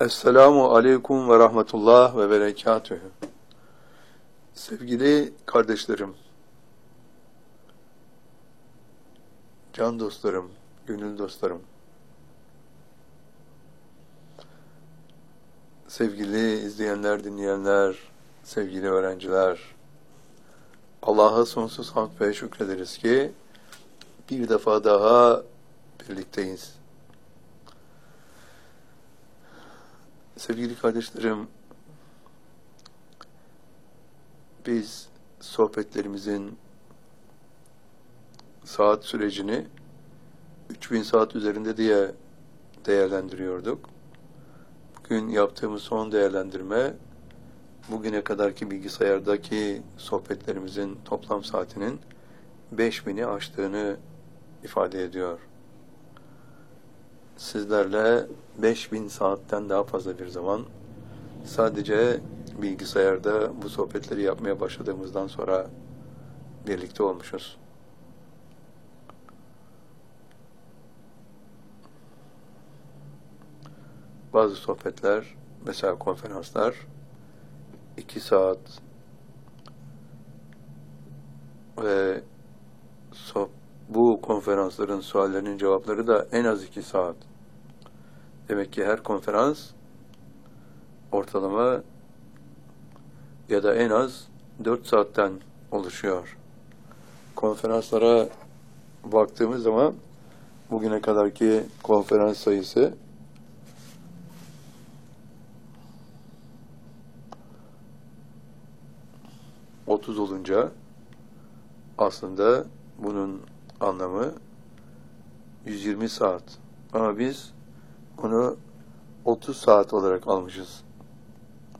Esselamu aleyküm ve rahmetullah ve berekatühü. Sevgili kardeşlerim, can dostlarım, gönül dostlarım, sevgili izleyenler, dinleyenler, sevgili öğrenciler, Allah'a sonsuz hamd ve şükrederiz ki bir defa daha birlikteyiz. Sevgili kardeşlerim, biz sohbetlerimizin saat sürecini 3000 saat üzerinde diye değerlendiriyorduk. Bugün yaptığımız son değerlendirme, bugüne kadarki bilgisayardaki sohbetlerimizin toplam saatinin 5000'i aştığını ifade ediyor. Sizlerle 5000 saatten daha fazla bir zaman sadece bilgisayarda bu sohbetleri yapmaya başladığımızdan sonra birlikte olmuşuz. Bazı sohbetler, mesela konferanslar 2 saat ve bu konferansların suallerinin cevapları da en az 2 saat. Demek ki her konferans ortalama ya da en az 4 saatten oluşuyor. Konferanslara baktığımız zaman bugüne kadarki konferans sayısı 30 olunca aslında bunun anlamı 120 saat. Ama biz bunu 30 saat olarak almışız.